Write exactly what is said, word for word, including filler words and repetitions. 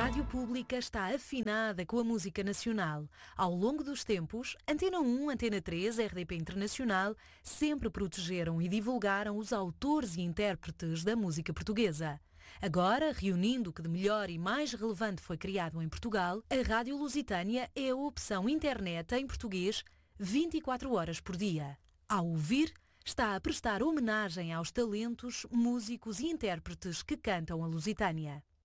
Rádio Pública está afinada com a música nacional. Ao longo dos tempos, Antena um, Antena três, R D P Internacional sempre protegeram e divulgaram os autores e intérpretes da música portuguesa. Agora, reunindo o que de melhor e mais relevante foi criado em Portugal, a Rádio Lusitânia é a opção internet em português vinte e quatro horas por dia. Ao ouvir, está a prestar homenagem aos talentos, músicos e intérpretes que cantam a Lusitânia.